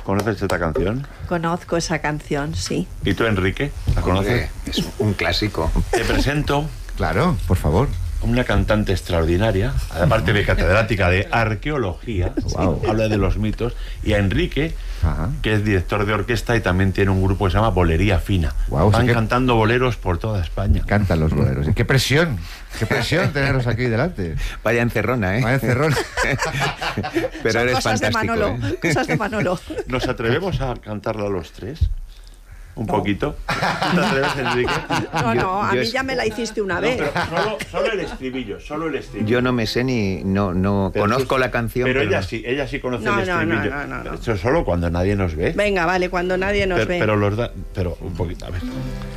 ¿Conoces esta canción? Conozco esa canción, sí. ¿Y tú, Enrique? ¿La conoces? Es un clásico. Te presento Claro, por favor. una cantante extraordinaria, aparte de catedrática de arqueología, Wow. habla de los mitos, y a Enrique, Ajá. que es director de orquesta y también tiene un grupo que se llama Bolería Fina. Guau, Van sí que- cantando boleros por toda España. Cantan los boleros. Y qué presión tenerlos aquí delante. Vaya encerrona, ¿eh? Vaya encerrón. Pero Son eres cosas fantástico, de Manolo, ¿eh? cosas de Manolo. ¿Nos atrevemos a cantarla los tres? ¿Un poquito? ¿Tú te atreves, Enrique? No, a yo mí es- ya me la hiciste una No, vez. pero solo el estribillo, solo el estribillo. Yo no me sé ni... No Pero conozco tú- la canción, pero ella no. sí, ella sí conoce No, el no, estribillo. no, no, no. Esto es solo cuando nadie nos ve. Venga, vale, cuando nadie nos ve. Pero un poquito, a ver.